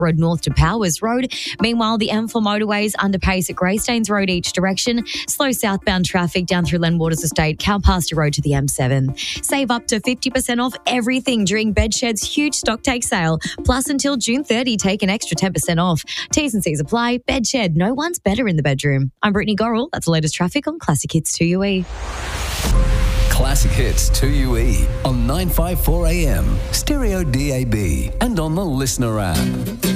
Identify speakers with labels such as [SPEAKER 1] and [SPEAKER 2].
[SPEAKER 1] Road north to Powers Road. Meanwhile, the M4 motorway is under pace at Greystanes Road each direction. Slow southbound traffic down through Lenwaters Estate, Cowpasture Road to the M7. Save up to 50% off everything during Bedshed's huge stock take sale. Plus, until June 30, take an extra 10% off. T's and C's apply. Bedshed, no one's better in the bedroom. I'm Brittany Gorrell. That's the latest traffic on Classic Hits 2UE.
[SPEAKER 2] Classic Hits 2UE on 954 AM, Stereo DAB, and on the Listener app.